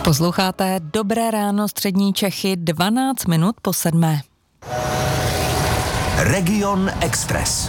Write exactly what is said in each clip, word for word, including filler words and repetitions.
Posloucháte Dobré ráno střední Čechy, dvanáct minut po sedmé. Region Express.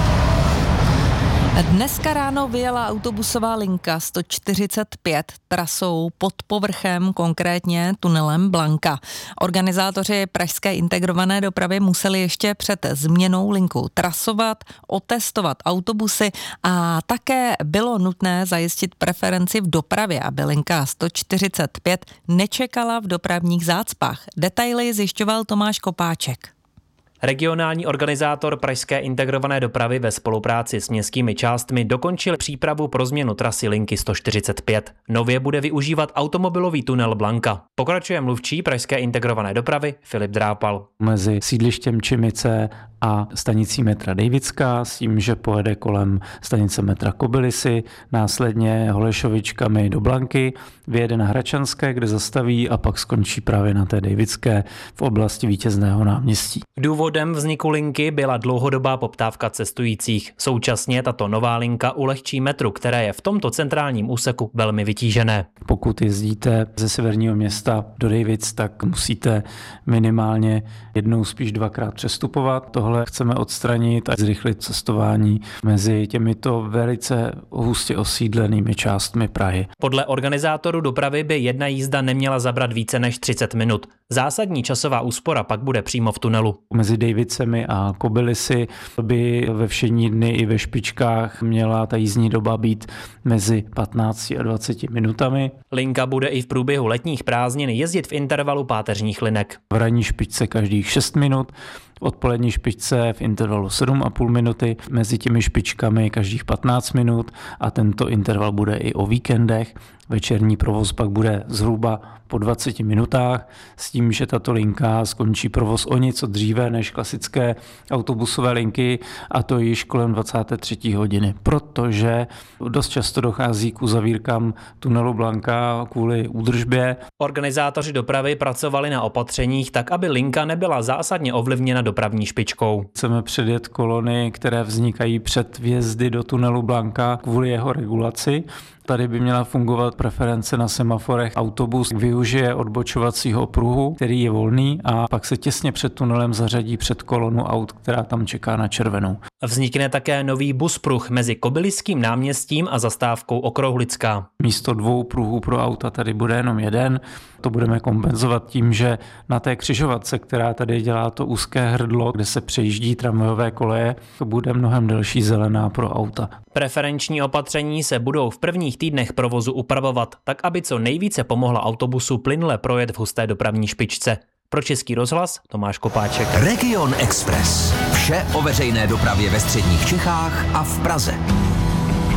Dneska ráno vyjela autobusová linka sto čtyřicet pět trasou pod povrchem, konkrétně tunelem Blanka. Organizátoři pražské integrované dopravy museli ještě před změnou linku trasovat, otestovat autobusy a také bylo nutné zajistit preferenci v dopravě, aby linka sto čtyřicet pět nečekala v dopravních zácpách. Detaily zjišťoval Tomáš Kopáček. Regionální organizátor pražské integrované dopravy ve spolupráci s městskými částmi dokončil přípravu pro změnu trasy linky sto čtyřicet pět. Nově bude využívat automobilový tunel Blanka. Pokračuje mluvčí pražské integrované dopravy Filip Drápal. Mezi sídlištěm Čimice a stanicí metra Dejvická s tím, že pojede kolem stanice metra Kobylisy, následně Holešovičkami do Blanky, vyjede na Hračanské, kde zastaví a pak skončí právě na té Dejvické v oblasti Vítězného náměstí. Důvodem vzniku linky byla dlouhodobá poptávka cestujících. Současně tato nová linka ulehčí metru, které je v tomto centrálním úseku velmi vytížené. Pokud jezdíte ze severního města do Dejvic, tak musíte minimálně jednou, spíš dvakrát přestupovat. Tohle chceme odstranit a zrychlit cestování mezi těmito velice hustě osídlenými částmi Prahy. Podle organizátorů dopravy by jedna jízda neměla zabrat více než třicet minut. Zásadní časová úspora pak bude přímo v tunelu. Mezi Dejvicemi a Kobylisy by ve všední dny i ve špičkách měla ta jízdní doba být mezi patnácti a dvaceti minutami. Linka bude i v průběhu letních prázdnin jezdit v intervalu páteřních linek. V ranní špičce každých šest minut, v odpolední špičce v intervalu sedm a půl minuty, mezi těmi špičkami každých patnáct minut a tento interval bude i o víkendech. Večerní provoz pak bude zhruba po dvaceti minutách s tím, že tato linka skončí provoz o něco dříve než klasické autobusové linky, a to již kolem dvacáté třetí hodiny, protože dost často dochází k uzavírkám tunelu Blanka kvůli údržbě. Organizátoři dopravy pracovali na opatřeních tak, aby linka nebyla zásadně ovlivněna dopravní špičkou. Chceme předjet kolony, které vznikají před vjezdy do tunelu Blanka kvůli jeho regulaci. Tady by měla fungovat preference na semaforech. Autobus využije odbočovacího pruhu, který je volný, a pak se těsně před tunelem zařadí před kolonu aut, která tam čeká na červenou. Vznikne také nový buspruh mezi Kobyliským náměstím a zastávkou Okrouhlická. Místo dvou pruhů pro auta tady bude jenom jeden. To budeme kompenzovat tím, že na té křižovatce, která tady dělá to úzké hrdlo, kde se přejíždí tramvajové koleje, to bude mnohem delší zelená pro auta. Preferenční opatření se budou v prvních týdnech provozu upravovat, tak aby co nejvíce pomohla autobusu plynule projet v husté dopravní špičce. Pro Český rozhlas Tomáš Kopáček. Region Express. Vše o veřejné dopravě ve středních Čechách a v Praze.